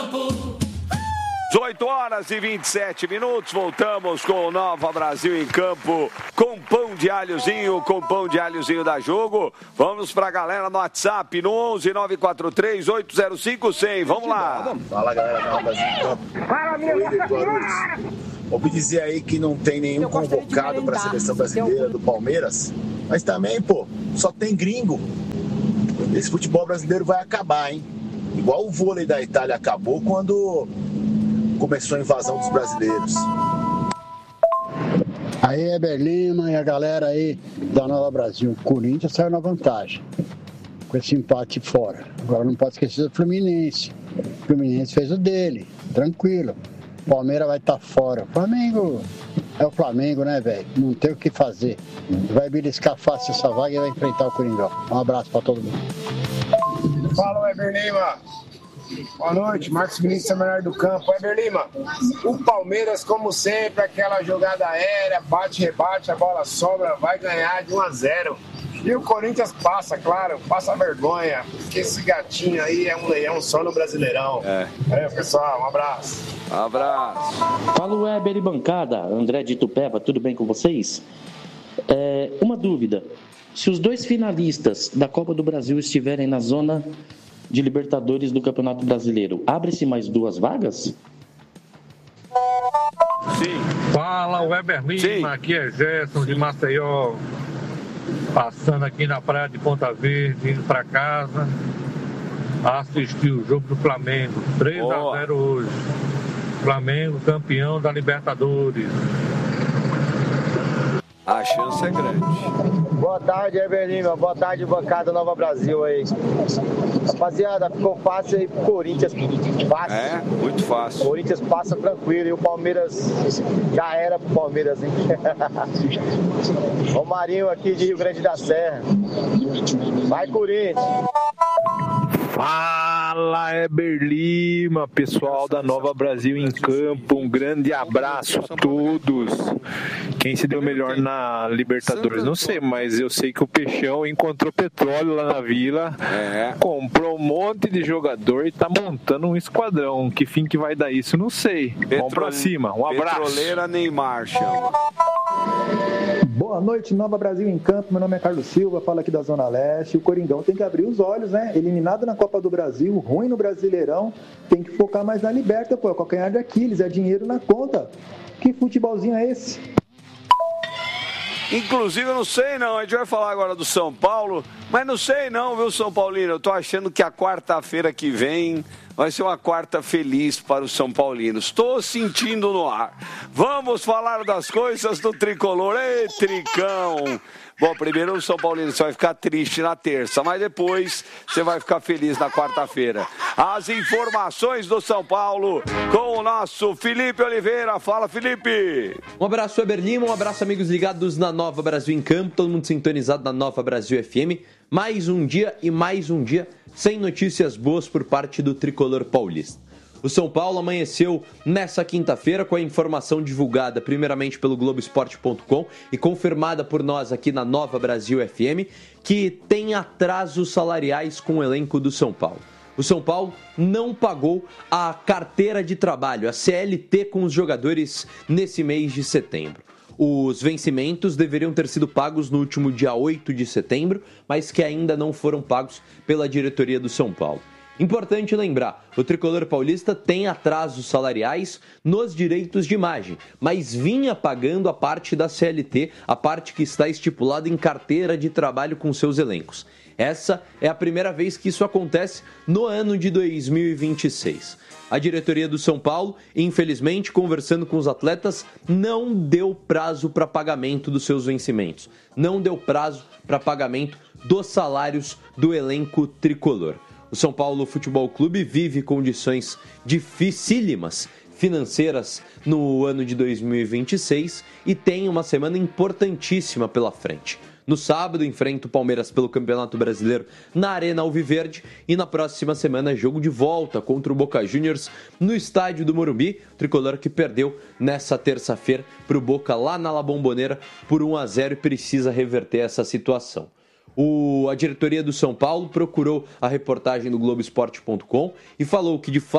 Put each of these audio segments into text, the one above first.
18 horas e 27 minutos, voltamos com o Nova Brasil em Campo, com pão de alhozinho da Jogo. Vamos pra galera no WhatsApp, no 11 943 805 100. Vamos lá. Fala, galera do Nova Brasil em Campo. Fala, minha. Ouvi dizer aí que não tem nenhum convocado para a seleção brasileira do Palmeiras, mas também, pô, só tem gringo. Esse futebol brasileiro vai acabar, hein? Igual o vôlei da Itália acabou quando começou a invasão dos brasileiros. Aí, Heber Lima e a galera aí da Nova Brasil. O Corinthians saiu na vantagem com esse empate fora. Agora não pode esquecer do Fluminense. O Fluminense fez o dele, tranquilo. O Palmeiras vai estar fora. O Flamengo é o Flamengo, né, velho? Não tem o que fazer. Vai beliscar fácil essa vaga e vai enfrentar o Coringão. Um abraço pra todo mundo. Fala, Heber Lima. Boa noite, Marcos Vinícius, Seminário do Campo. Heber Lima, o Palmeiras, como sempre, aquela jogada aérea, bate, rebate, a bola sobra, vai ganhar de 1-0. E o Corinthians passa, claro, passa vergonha, porque esse gatinho aí é um leão só no Brasileirão. Pessoal, um abraço. Abraço. Fala, Weber e bancada, André de Itupeva, tudo bem com vocês? Uma dúvida, se os dois finalistas da Copa do Brasil estiverem na zona de Libertadores do Campeonato Brasileiro, abre-se mais 2 vagas? Sim. Fala, Weber Lima, sim. Aqui é Gerson de Maceió, passando aqui na praia de Ponta Verde, indo para casa, assistir o jogo do Flamengo, 3-0 hoje. Flamengo campeão da Libertadores. A chance é grande. Boa tarde, Heber Lima. Boa tarde, bancada Nova Brasil aí. Rapaziada, ficou fácil aí pro Corinthians. Fácil. Muito fácil. O Corinthians passa tranquilo e o Palmeiras já era pro Palmeiras, hein? O Marinho aqui de Rio Grande da Serra. Vai, Corinthians. Fala, Heber Lima, pessoal da Nova Brasil em Campo, um grande abraço a todos. Quem se deu melhor na Libertadores, não sei, mas eu sei que o Peixão encontrou petróleo lá na Vila, comprou um monte de jogador e tá montando um esquadrão. Que fim que vai dar isso, não sei. Vamos pra cima, um abraço. Petroleira Neymar, chama. Boa noite, Nova Brasil em Campo, meu nome é Carlos Silva, falo aqui da Zona Leste. O Coringão tem que abrir os olhos, né? Eliminado na Copa do Brasil, ruim no Brasileirão, tem que focar mais na Liberta, pô, é calcanhar de Aquiles, é dinheiro na conta. Que futebolzinho é esse? Inclusive, eu não sei não, a gente vai falar agora do São Paulo, mas não sei não, viu, São Paulino? Eu tô achando que a quarta-feira que vem vai ser uma quarta feliz para os São Paulinos. Estou sentindo no ar. Vamos falar das coisas do Tricolor. Ei, Tricão! Bom, primeiro o São Paulino, você vai ficar triste na terça, mas depois você vai ficar feliz na quarta-feira. As informações do São Paulo com o nosso Felipe Oliveira. Fala, Felipe! Um abraço, Heber Lima, um abraço, amigos ligados na Nova Brasil em Campo, todo mundo sintonizado na Nova Brasil FM. Mais um dia sem notícias boas por parte do Tricolor paulista. O São Paulo amanheceu nessa quinta-feira com a informação divulgada primeiramente pelo Globoesporte.com e confirmada por nós aqui na Nova Brasil FM, que tem atrasos salariais com o elenco do São Paulo. O São Paulo não pagou a carteira de trabalho, a CLT, com os jogadores nesse mês de setembro. Os vencimentos deveriam ter sido pagos no último dia 8 de setembro, mas que ainda não foram pagos pela diretoria do São Paulo. Importante lembrar, o Tricolor paulista tem atrasos salariais nos direitos de imagem, mas vinha pagando a parte da CLT, a parte que está estipulada em carteira de trabalho com seus elencos. Essa é a primeira vez que isso acontece no ano de 2026. A diretoria do São Paulo, infelizmente, conversando com os atletas, não deu prazo para pagamento dos seus vencimentos. Não deu prazo para pagamento dos salários do elenco tricolor. O São Paulo Futebol Clube vive condições dificílimas financeiras no ano de 2026 e tem uma semana importantíssima pela frente. No sábado, enfrenta o Palmeiras pelo Campeonato Brasileiro na Arena Alviverde e na próxima semana, jogo de volta contra o Boca Juniors no estádio do Morumbi, o tricolor que perdeu nessa terça-feira para o Boca lá na La Bombonera por 1-0 e precisa reverter essa situação. A diretoria do São Paulo procurou a reportagem do Globoesporte.com e falou que, de fato,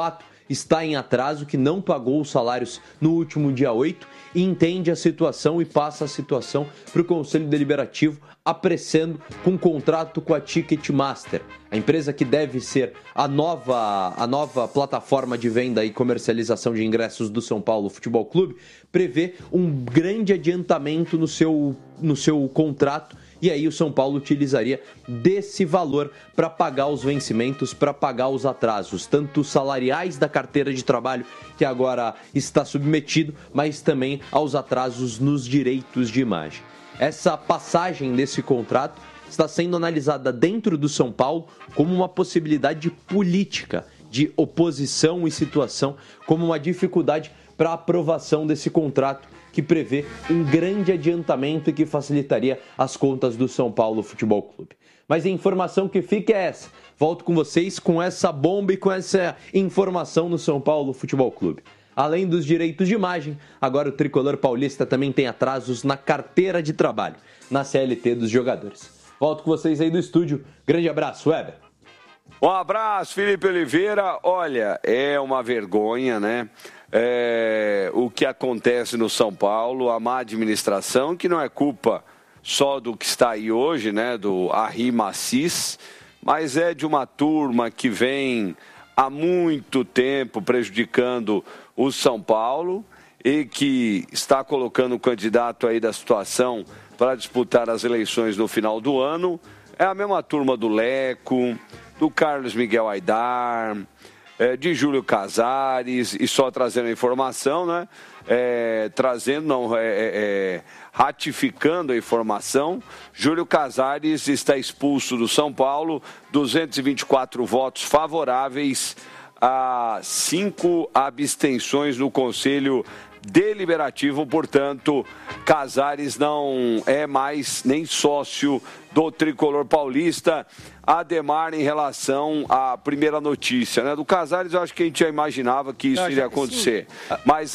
está em atraso, que não pagou os salários no último dia 8, e entende a situação e passa a situação para o Conselho Deliberativo, apressando com um contrato com a Ticketmaster, a empresa que deve ser a nova plataforma de venda e comercialização de ingressos do São Paulo Futebol Clube, prevê um grande adiantamento no seu contrato, e aí o São Paulo utilizaria desse valor para pagar os vencimentos, para pagar os atrasos, tanto salariais da carteira de trabalho, que agora está submetido, mas também aos atrasos nos direitos de imagem. Essa passagem desse contrato está sendo analisada dentro do São Paulo como uma possibilidade política, de oposição e situação, como uma dificuldade para a aprovação desse contrato, que prevê um grande adiantamento e que facilitaria as contas do São Paulo Futebol Clube. Mas a informação que fica é essa. Volto com vocês com essa bomba e com essa informação no São Paulo Futebol Clube. Além dos direitos de imagem, agora o tricolor paulista também tem atrasos na carteira de trabalho, na CLT dos jogadores. Volto com vocês aí do estúdio. Grande abraço, Weber. Um abraço, Felipe Oliveira. Olha, é uma vergonha, né? O que acontece no São Paulo, a má administração, que não é culpa só do que está aí hoje, né? Do Arri Macis, mas é de uma turma que vem há muito tempo prejudicando o São Paulo e que está colocando o candidato aí da situação para disputar as eleições no final do ano. É a mesma turma do Leco, do Carlos Miguel Aidar, de Júlio Casares, e só trazendo a informação, né? Ratificando a informação, Júlio Casares está expulso do São Paulo, 224 votos favoráveis a 5 abstenções no Conselho Deliberativo, portanto, Casares não é mais nem sócio do tricolor paulista. Ademar, em relação à primeira notícia, né, do Casares, eu acho que a gente já imaginava que isso iria acontecer. Mas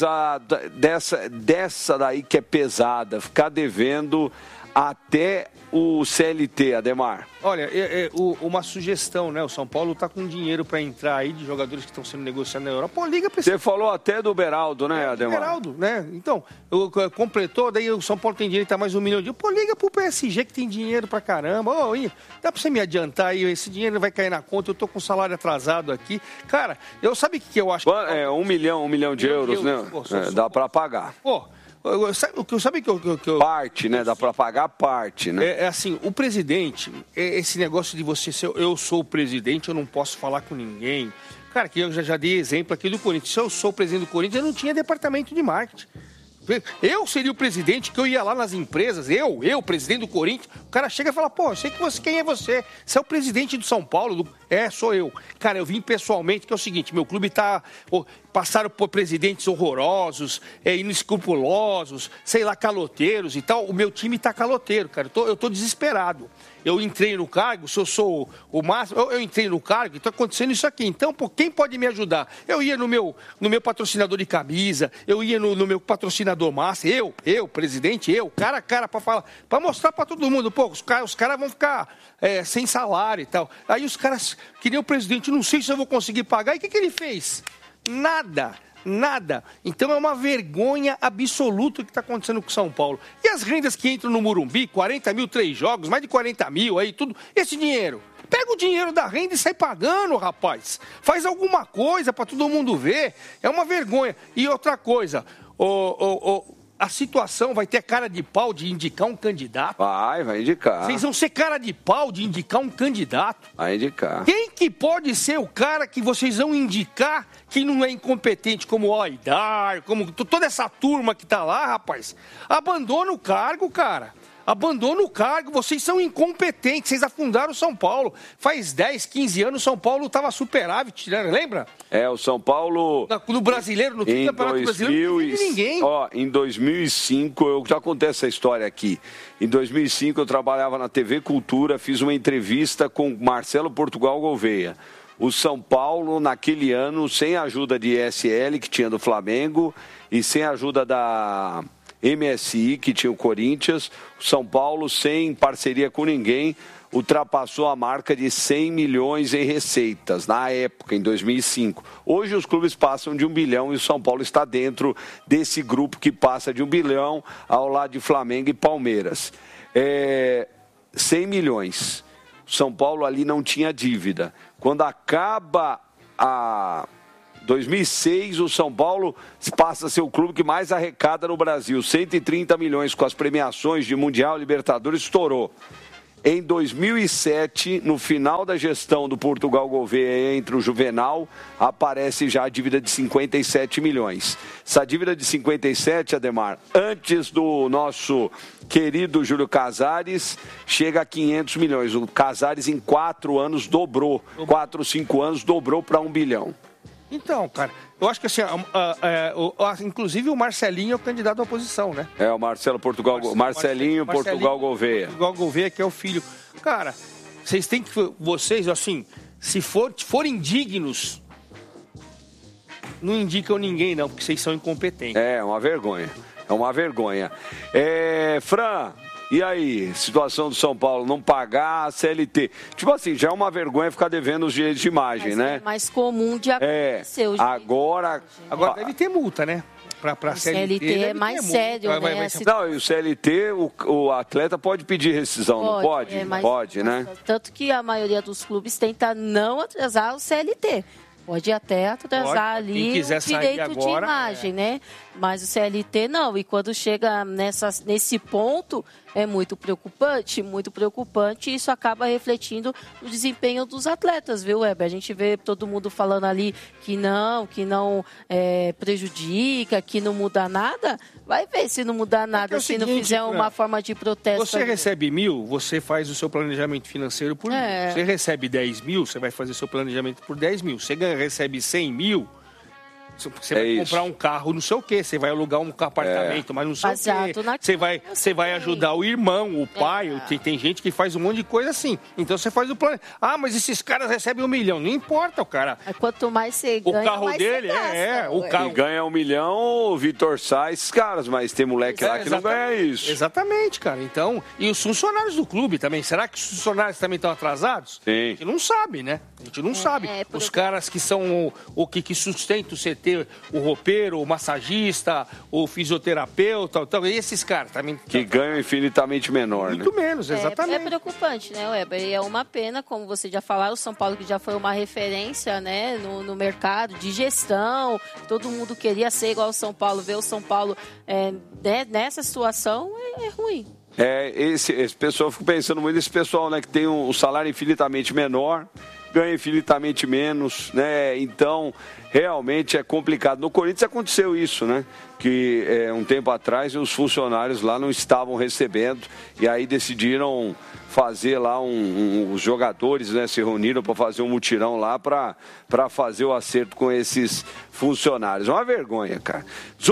dessa daí que é pesada, ficar devendo até o CLT, Ademar. Olha, uma sugestão, né? O São Paulo está com dinheiro para entrar aí de jogadores que estão sendo negociados na Europa. Pô, liga para esse... Você falou até do Beraldo, né, Ademar? Beraldo, né? Então, completou, daí o São Paulo tem dinheiro, tá mais 1 milhão de euros. Pô, liga pro PSG que tem dinheiro pra caramba. Dá pra você me adiantar aí, esse dinheiro vai cair na conta, eu tô com salário atrasado aqui. Cara, sabe o que eu acho? 1 milhão de euros, né? Pô, dá pra pagar. Pô, sabe que eu... Parte, né? Dá pra pagar parte, né? É assim, o presidente, esse negócio de você ser... Eu sou o presidente, eu não posso falar com ninguém. Cara, que eu já dei exemplo aqui do Corinthians. Se eu sou o presidente do Corinthians, eu não tinha departamento de marketing. Eu seria o presidente, que eu ia lá nas empresas, eu, presidente do Corinthians, o cara chega e fala, pô, eu sei que quem é você? Você é o presidente do São Paulo? Sou eu. Cara, eu vim pessoalmente, que é o seguinte, meu clube passaram por presidentes horrorosos, inescrupulosos, sei lá, caloteiros e tal, o meu time tá caloteiro, cara, eu tô desesperado. Eu entrei no cargo, se eu sou o máximo, eu entrei no cargo e está acontecendo isso aqui. Então, pô, quem pode me ajudar? Eu ia no meu patrocinador de camisa, eu ia no meu patrocinador massa, eu, presidente, cara a cara, para falar, para mostrar para todo mundo, pô, os caras vão ficar sem salário e tal. Aí os caras queriam o presidente, não sei se eu vou conseguir pagar. E o que ele fez? Nada. Então é uma vergonha absoluta o que está acontecendo com o São Paulo. E as rendas que entram no Morumbi, 40 mil, 3 jogos, mais de 40 mil aí, tudo. Esse dinheiro, pega o dinheiro da renda e sai pagando, rapaz. Faz alguma coisa para todo mundo ver. É uma vergonha. E outra coisa, a situação vai ter cara de pau de indicar um candidato? Vai indicar. Vocês vão ser cara de pau de indicar um candidato? Vai indicar. Quem que pode ser o cara que vocês vão indicar que não é incompetente como o Aidar, como toda essa turma que tá lá, rapaz? Abandona o cargo, cara. Abandona o cargo, vocês são incompetentes, vocês afundaram o São Paulo. Faz 10, 15 anos o São Paulo estava superávit, lembra? O São Paulo... No brasileiro, no Campeonato Brasileiro, não tem ninguém. Em 2005, eu já contei essa história aqui. Em 2005 eu trabalhava na TV Cultura, fiz uma entrevista com Marcelo Portugal Gouveia. O São Paulo, naquele ano, sem a ajuda de ESL, que tinha do Flamengo, e sem a ajuda da MSI, que tinha o Corinthians, o São Paulo sem parceria com ninguém, ultrapassou a marca de 100 milhões em receitas, na época, em 2005. Hoje os clubes passam de 1 bilhão e o São Paulo está dentro desse grupo que passa de 1 bilhão ao lado de Flamengo e Palmeiras. 100 milhões. O São Paulo ali não tinha dívida. Quando acaba a 2006, o São Paulo passa a ser o clube que mais arrecada no Brasil. 130 milhões com as premiações de Mundial, Libertadores, estourou. Em 2007, no final da gestão do Portugal Gouveia entre o Juvenal, aparece já a dívida de 57 milhões. Essa dívida de 57, Ademar, antes do nosso querido Júlio Casares, chega a 500 milhões. O Casares, em 4 anos, dobrou. 4 ou 5 anos, dobrou para 1 bilhão. Então, cara, eu acho que assim, inclusive o Marcelinho é o candidato à oposição, né? O Marcelinho Portugal Gouveia. Portugal Gouveia, que é o filho. Cara, vocês têm que, assim, se forem dignos, não indicam ninguém não, porque vocês são incompetentes. É uma vergonha. Fran, e aí, situação do São Paulo, não pagar a CLT. Tipo assim, já é uma vergonha ficar devendo os direitos de imagem, né? É mais comum de acontecer. Agora deve ter multa, né? Pra CLT é mais sério, né? Não, e o CLT, o atleta pode pedir rescisão, não pode? Pode, né? Tanto que a maioria dos clubes tenta não atrasar o CLT. Pode até atrasar ali o direito de imagem, né? Mas o CLT não. E quando chega nesse ponto, é muito preocupante. E isso acaba refletindo no desempenho dos atletas, viu, Weber? A gente vê todo mundo falando ali que não prejudica, que não muda nada. Vai ver se não mudar nada, se não fizer uma forma de protesto. Você recebe 1.000, você faz o seu planejamento financeiro por 1.000. Você recebe 10 mil, você vai fazer o seu planejamento por 10 mil. Você recebe 100 mil, você vai comprar um carro, não sei o quê. Você vai alugar um apartamento, mas não sei o quê. Você vai ajudar o irmão, o pai. Tem gente que faz um monte de coisa assim. Então você faz o plano. Mas esses caras recebem 1 milhão. Não importa, o cara. Quanto mais você ganha, o carro mais dele você gasta, E ganha 1 milhão, o Vitor Sá, esses caras. Mas tem moleque lá que não ganha isso. Exatamente, cara. Então, e os funcionários do clube também. Será que os funcionários também estão atrasados? Sim. A gente não sabe, né? A gente não sabe. Os caras que são o que sustentam o CT, o roupeiro, o massagista, o fisioterapeuta, então, esses caras também. Que ganham infinitamente menor, Muito menos, exatamente. É preocupante, né, Weber? E é uma pena, como você já falou, o São Paulo que já foi uma referência, né, no mercado de gestão. Todo mundo queria ser igual ao São Paulo, ver o São Paulo nessa situação é ruim. Esse pessoal, eu fico pensando muito nesse pessoal, né, que tem um salário infinitamente menor, ganha infinitamente menos, né? Então, realmente é complicado. No Corinthians aconteceu isso, né? Que um tempo atrás os funcionários lá não estavam recebendo e aí decidiram fazer lá os jogadores, né, se reuniram para fazer um mutirão lá para fazer o acerto com esses funcionários. Uma vergonha, cara.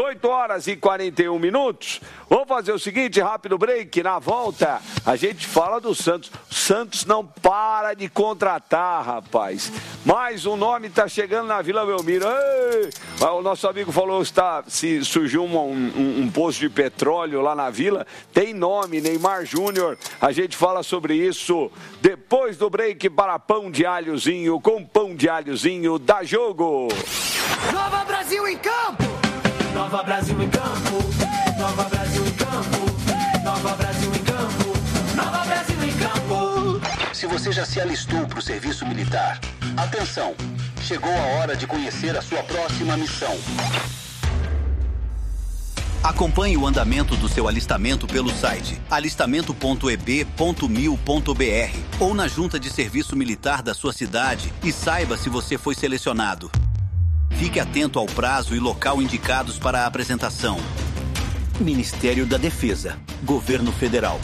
18h41. Vamos fazer o seguinte, rápido break. Na volta, a gente fala do Santos. O Santos não para de contratar, rapaz. Mais um nome está chegando na Vila Belmiro. Ei! O nosso amigo falou se surgiu um poço de petróleo lá na Vila. Tem nome, Neymar Júnior. A gente fala sobre isso depois do break para Pão de Alhozinho, com Pão de Alhozinho da Jogo. Nova Brasil em campo! Nova Brasil em campo! Nova Brasil em campo! Nova Brasil em campo! Nova Brasil em campo! Se você já se alistou para o serviço militar, atenção! Chegou a hora de conhecer a sua próxima missão. Acompanhe o andamento do seu alistamento pelo site alistamento.eb.mil.br ou na junta de serviço militar da sua cidade e saiba se você foi selecionado. Fique atento ao prazo e local indicados para a apresentação. Ministério da Defesa, Governo Federal.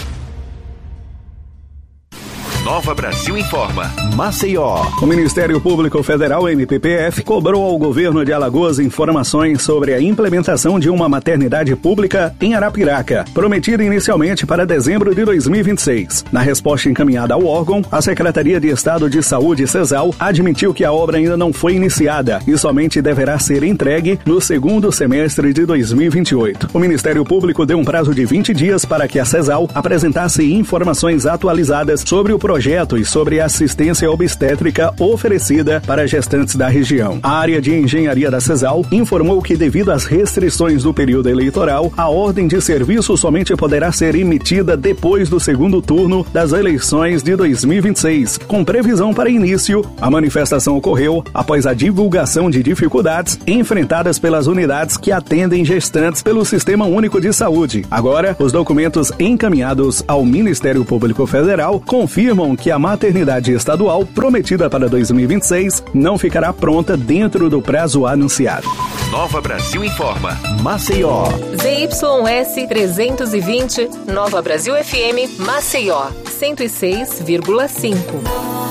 Nova Brasil informa. Maceió. O Ministério Público Federal, MPPF, cobrou ao governo de Alagoas informações sobre a implementação de uma maternidade pública em Arapiraca, prometida inicialmente para dezembro de 2026. Na resposta encaminhada ao órgão, a Secretaria de Estado de Saúde, CESAL, admitiu que a obra ainda não foi iniciada e somente deverá ser entregue no segundo semestre de 2028. O Ministério Público deu um prazo de 20 dias para que a CESAL apresentasse informações atualizadas sobre o projeto projeto e sobre a assistência obstétrica oferecida para gestantes da região. A área de engenharia da CESAL informou que, devido às restrições do período eleitoral, a ordem de serviço somente poderá ser emitida depois do segundo turno das eleições de 2026, com previsão para início. A manifestação ocorreu após a divulgação de dificuldades enfrentadas pelas unidades que atendem gestantes pelo Sistema Único de Saúde. Agora, os documentos encaminhados ao Ministério Público Federal confirmam que a maternidade estadual prometida para 2026 não ficará pronta dentro do prazo anunciado. Nova Brasil Informa. Maceió. ZYS 320, Nova Brasil FM, Maceió, 106,5.